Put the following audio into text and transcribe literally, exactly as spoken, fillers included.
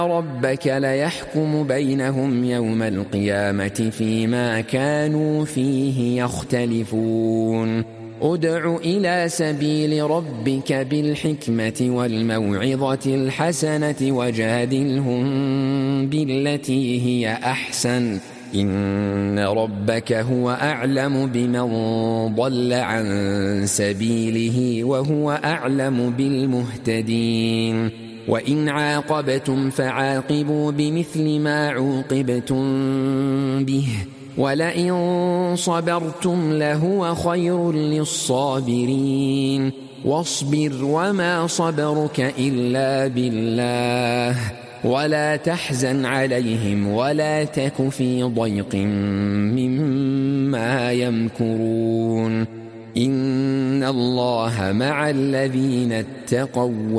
ربك ليحكم بينهم يوم القيامة فيما كانوا فيه يختلفون ادع إلى سبيل ربك بالحكمة والموعظة الحسنة وجادلهم بالتي هي أحسن إن ربك هو أعلم بمن ضل عن سبيله وهو أعلم بالمهتدين وإن عاقبتم فعاقبوا بمثل ما عوقبتم به ولئن صبرتم لهو خير للصابرين واصبر وما صبرك إلا بالله ولا تحزن عليهم ولا تك في ضيق مما يمكرون إن الله مع الذين اتقوا